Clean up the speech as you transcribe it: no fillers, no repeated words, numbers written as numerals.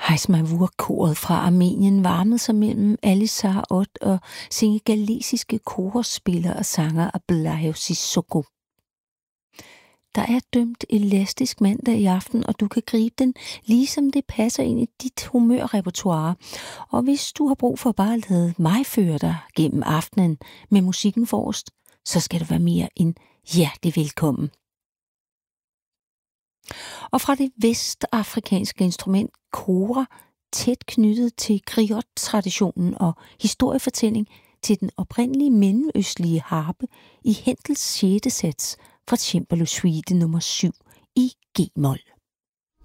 Heismavur-koret fra Armenien varmede sig mellem Alisar Ott og senegalesiske korspiller og sanger Abdoulaye Sissoko. Der er dømt elastisk mandag i aften, og du kan gribe den, ligesom det passer ind i dit humørrepertoire. Og hvis du har brug for bare at lade mig føre dig gennem aftenen med musikken forrest, så skal du være mere end hjertelig velkommen. Og fra det vestafrikanske instrument kora, tæt knyttet til griot-traditionen og historiefortælling, til den oprindelige mellemøstlige harpe i Händels 6. sats fra Cembalo Suite nummer 7 i G-mol.